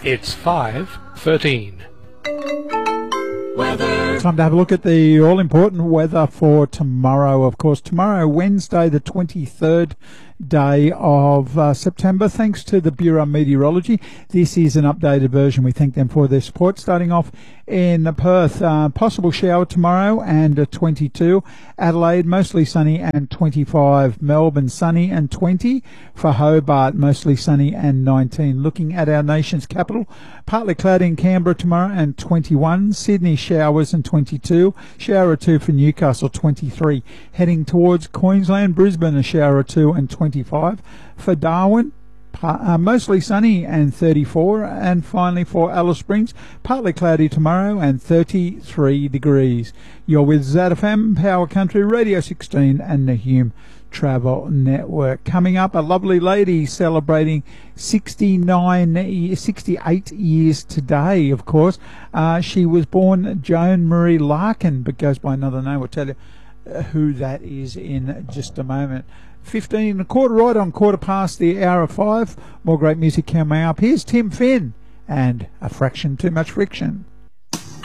It's 5:13. Time to have a look at the all-important weather for tomorrow. Of course, tomorrow, Wednesday, the 23rd day of September. Thanks to the Bureau of Meteorology. This is an updated version. We thank them for their support. Starting off in Perth, possible shower tomorrow and 22. Adelaide, mostly sunny and 25. Melbourne, sunny and 20. For Hobart, mostly sunny and 19. Looking at our nation's capital, partly cloudy in Canberra tomorrow and 21. Sydney, showers and 22. Shower or two for Newcastle, 23. Heading towards Queensland, Brisbane, a shower or two and 25. For Darwin, mostly sunny and 34. And finally for Alice Springs, partly cloudy tomorrow and 33 degrees. You're with ZFM, Power Country, Radio 16 and the Hume Travel Network. Coming up, a lovely lady celebrating 68 years today, of course. She was born Joan Marie Larkin, but goes by another name. We'll tell you who that is in just a moment. 15 and a quarter, right on quarter past the hour of 5. More great music coming up. Here's Tim Finn and A Fraction Too Much Friction.